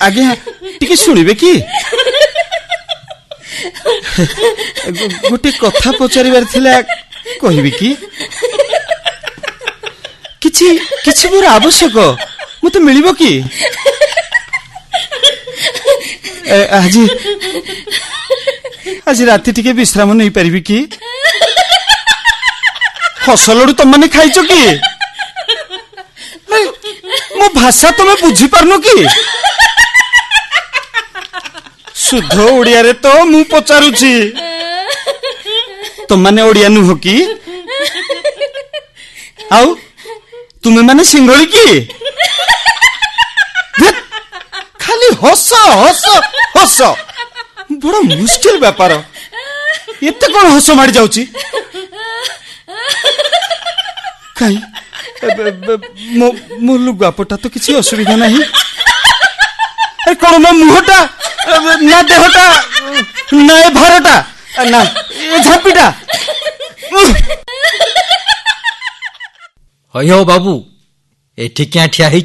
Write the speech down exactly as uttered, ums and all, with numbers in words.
आज्ञा टिके सुनिबे कि गोटे कथा पचारिबार थिला कहबी कि किछि किछि मोर आवश्यक मते मिलिबो कि आज आज राति टिके विश्राम नहीं पारिबी कि हसलडू तुम माने खाइचो कि मो भाषा तुम बुझी पारनु कि शुद्ध ओडिया रे तो मु पचारुची तुम माने ओडिया नुह कि आउ तुम माने सिंगड़ी कि खाली हस हस हस बड़ा मुश्किल व्यापार एते कौन हस मारी जाउची कहीं मो मो लुगापटा तो किसी असुविधा नहीं अरे कौन मो मुहटा ना देहटा ना ए भरटा ना ए झापीटा अयो बाबू एठी क्या ठिया